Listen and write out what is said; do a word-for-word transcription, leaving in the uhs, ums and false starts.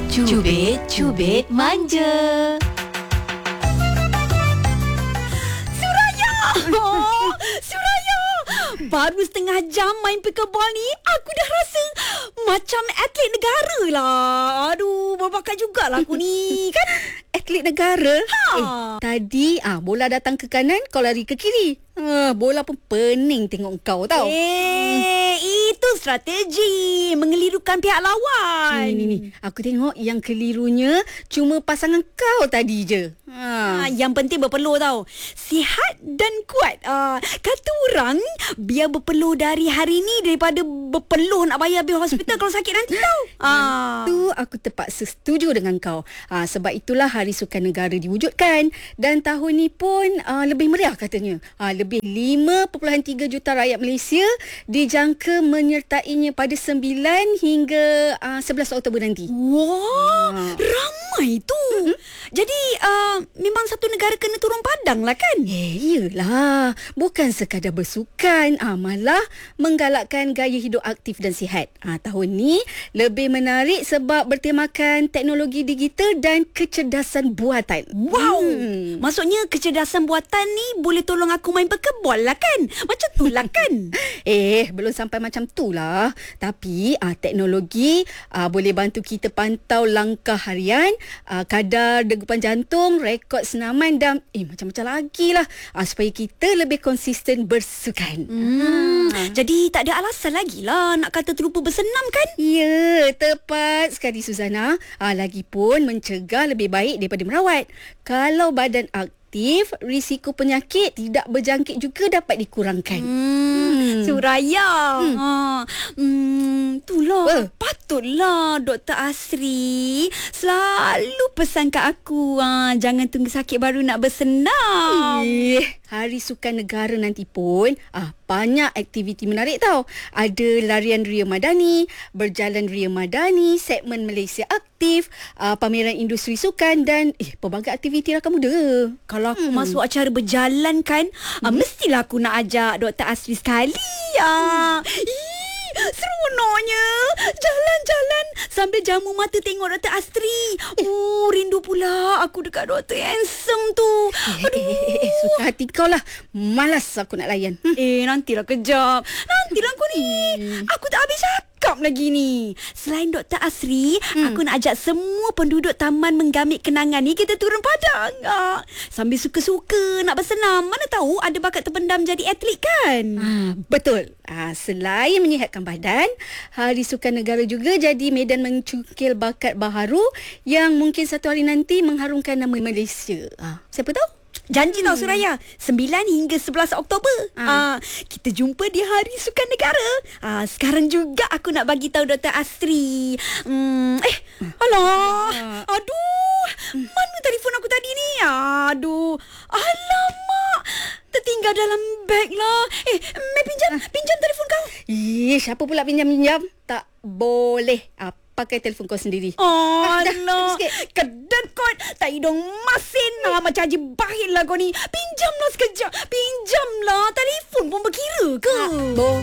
Cubit-cubit manja. Suraya! Oh, Suraya! Baru setengah jam main pickleball ni, aku dah rasa macam atlet negara lah. Aduh, berbakat jugalah aku ni, kan? Atlet negara? Ha. Eh, tadi ah bola datang ke kanan, kau lari ke kiri. Ah, bola pun pening tengok kau tau. Eh, itu strategi mengelirukan pihak lawan. Ni, ni, ni. Aku tengok yang kelirunya cuma pasangan kau tadi je. Ha, Ha. yang penting berpeluh tau. Sihat dan kuat. Ah, kata orang, biar berpeluh dari hari ni daripada berpeluh nak bayar bil hospital kalau sakit nanti tau. Ah. Tu aku terpaksa setuju dengan kau. Ha, sebab itulah Hari Sukan Negara diwujudkan. Dan tahun ni pun uh, lebih meriah katanya. Ha, lebih lima perpuluhan tiga juta rakyat Malaysia dijangka menyertainya pada sembilan hingga uh, sebelas Oktober nanti. Wah, Ha. ramai tu. Mm-hmm. Jadi, uh, memang satu negara kena turun padang lah kan? Eh, iyalah. Bukan sekadar bersukan. Ah, malah menggalakkan gaya hidup aktif dan sihat. Ah, tahun ni lebih menarik sebab bertemakan teknologi digital dan kecerdasan buatan. Wow. Hmm. Maksudnya kecerdasan buatan ni boleh tolong aku main pekebol lah kan? Macam tu lah kan? Eh, belum sampai macam tu lah. Tapi ah, teknologi ah, boleh bantu kita pantau langkah harian, ah, kadar degupan jantung, rekod senaman dan eh macam-macam lagi lah. Ah, supaya kita lebih konsisten bersukan. Hmm. Jadi tak ada alasan lagi lah nak kata terlupa bersenam kan? Ya, tepat sekali Suzana. Ah, lagipun mencegah lebih baik daripada merawat. Kalau badan aktif, risiko penyakit tidak berjangkit juga dapat dikurangkan. Hmm. Suraya. Hmm. Ha. Hmm, itulah. Apa? Patutlah Doktor Asri selalu pesan kat aku, ha, jangan tunggu sakit baru nak bersenam. Eh, Hari Sukan Negara nanti pun ah banyak aktiviti menarik tau. Ada larian Ria Madani, berjalan Ria Madani, segmen Malaysia Aktif, ah, pameran industri sukan dan eh pelbagai aktiviti rakan muda. Kalau aku Hmm. masuk acara berjalan kan, hmm. ah, mestilah aku nak ajak Doktor Asri sekali. Ah. Ih, seronoknya jalan-jalan sambil jamu mata tengok Doktor Asri. Oh, rindu pula aku dekat Doktor handsome tu. Eh, eh, eh, eh, suka hati kau lah. Malas aku nak layan. Hmm. Eh, nantilah kejap. Nantilah kau ni. Aku tak habis cakap lagi ni. Selain Doktor Asri, hmm. aku nak ajak semua penduduk Taman Menggamit Kenangan ni kita turun padang. Ah, sambil suka-suka nak bersenam. Mana tahu ada bakat terpendam jadi atlet kan? Ah, betul. Ah, selain menyihatkan badan, Hari Sukan Negara juga jadi medan mencukil bakat baharu yang mungkin satu hari nanti mengharumkan nama Malaysia. Ah, siapa tahu? Janji tau Suraya, sembilan hingga sebelas Oktober. Ah. Ah, kita jumpa di Hari Sukan Negara. Ah, sekarang juga aku nak bagi tahu Doktor Asri. Hmm, eh, alah. Aduh, mana telefon aku tadi ni? Aduh, alamak. Tertinggal dalam beg lah. Eh, Mai pinjam, pinjam telefon kau. Eh, siapa pula pinjam-pinjam? Tak boleh. Ah, pakai telefon kau sendiri. Oh, Ah, dah, alah. sikit. Kedekut. Tak hidung masin lah. Macam Haji Bahir lah kau ni. Pinjamlah sekejap. Pinjamlah. Telefon pun berkira ke? Bo